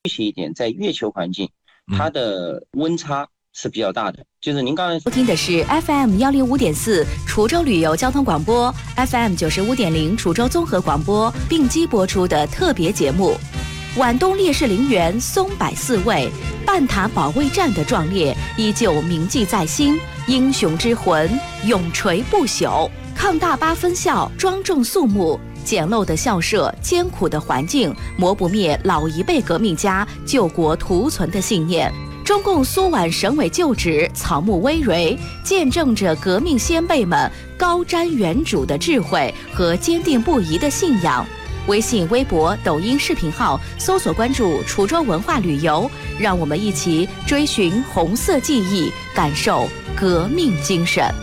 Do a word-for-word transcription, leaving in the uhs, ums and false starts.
些一点，在月球环境，它的温差是比较大的。就是您刚才收听的是 F M 幺零五点四滁州旅游交通广播 ，F M 九十五点零滁州综合广播并机播出的特别节目。皖东烈士陵园松柏四位，半塔保卫战的壮烈依旧铭记在心，英雄之魂永垂不朽。抗大八分校庄重肃穆，简陋的校舍，艰苦的环境，磨不灭老一辈革命家救国图存的信念。中共苏皖省委旧址草木葳蕤，见证着革命先辈们高瞻远瞩的智慧和坚定不移的信仰。微信、微博、抖音视频号搜索关注滁州文化旅游，让我们一起追寻红色记忆，感受革命精神。